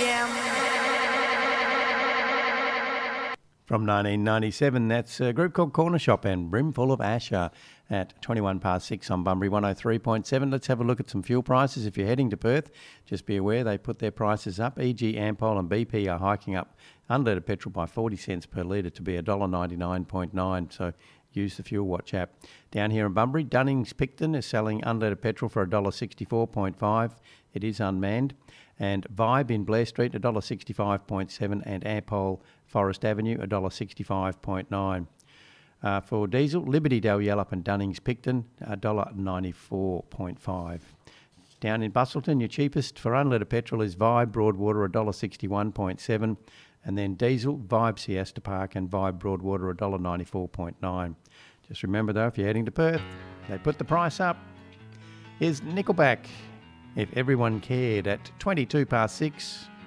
From 1997, that's a group called Corner Shop and Brimful of Asher at 21 past 6 on Bunbury 103.7. Let's have a look at some fuel prices. If you're heading to Perth, just be aware they put their prices up. E.g. Ampol and BP are hiking up unleaded petrol by 40 cents per litre to be $1.99.9, so use the Fuel Watch app. Down here in Bunbury, Dunnings Picton is selling unleaded petrol for $1.64.5. It is unmanned. And Vibe in Blair Street, $1.65.7, and Ampol Forest Avenue, $1.65.9. For diesel, Liberty Dalyellop and Dunnings Picton, $1.94.5. Down in Bustleton, your cheapest for unleaded petrol is Vibe Broadwater, $1.61.7, and then diesel, Vibe Siesta Park and Vibe Broadwater, $1.94.9. Just remember though, if you're heading to Perth, they put the price up. Here's Nickelback, If Everyone Cared, at 22 past 6